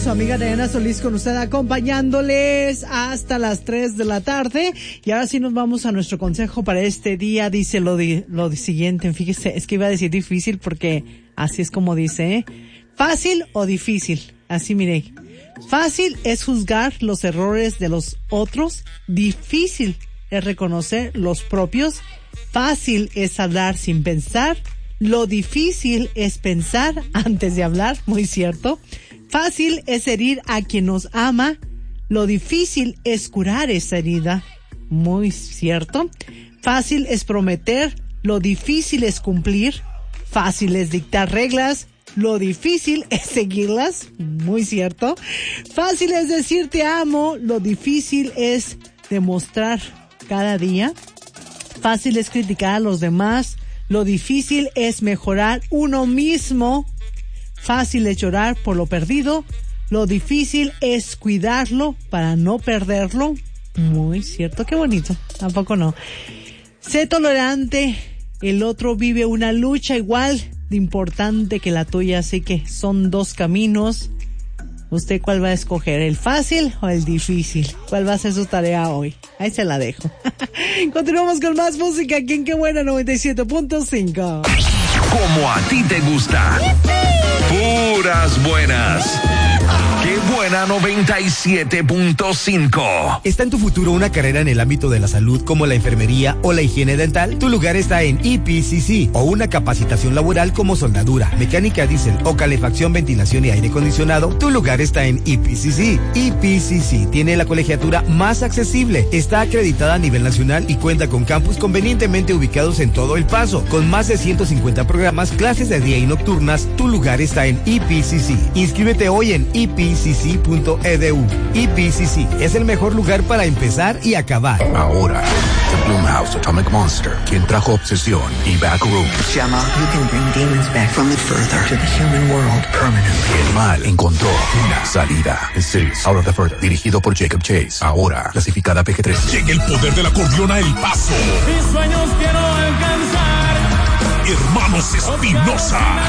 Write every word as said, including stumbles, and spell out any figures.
su amiga Diana Solís con usted acompañándoles hasta las tres de la tarde. Y ahora sí nos vamos a nuestro consejo para este día. Dice lo, di, lo siguiente, fíjese, es que iba a decir difícil porque así es como dice, ¿eh? Fácil o difícil, así mire. Fácil es juzgar los errores de los otros, difícil es reconocer los propios, fácil es hablar sin pensar, lo difícil es pensar antes de hablar, muy cierto. Fácil es herir a quien nos ama, lo difícil es curar esa herida, muy cierto. Fácil es prometer, lo difícil es cumplir. Fácil es dictar reglas, lo difícil es seguirlas, muy cierto. Fácil es decir te amo, lo difícil es demostrar cada día. Fácil es criticar a los demás, lo difícil es mejorar uno mismo. Fácil es llorar por lo perdido, lo difícil es cuidarlo para no perderlo. Muy cierto, qué bonito, tampoco no. Sé tolerante, el otro vive una lucha igual de importante que la tuya, así que son dos caminos. ¿Usted cuál va a escoger, el fácil o el difícil? ¿Cuál va a ser su tarea hoy? Ahí se la dejo. Continuamos con más música aquí en Qué Buena noventa y siete punto cinco. Como a ti te gusta. Puras buenas. Qué Buena noventa y siete punto cinco. ¿Está en tu futuro una carrera en el ámbito de la salud como la enfermería o la higiene dental? Tu lugar está en E P C C. O una capacitación laboral como soldadura, mecánica diésel o calefacción, ventilación y aire acondicionado. Tu lugar está en E P C C. E P C C tiene la colegiatura más accesible. Está acreditada a nivel nacional y cuenta con campus convenientemente ubicados en todo El Paso. Con más de ciento cincuenta programas, clases de día y nocturnas, tu lugar está en E P C C. Inscríbete hoy en E P C C punto E D U. E P C C es el mejor lugar para empezar y acabar. Ahora, The Blumhouse Atomic Monster, quien trajo Obsesión y Backroom. Shama, you can bring demons back from the further to the human world permanently. El mal encontró una salida. The Series Out of the Further, dirigido por Jacob Chase. Ahora, clasificada P G trece. Llega el poder del acordeón a El Paso. Mis sueños quiero alcanzar. Hermanos Espinosa.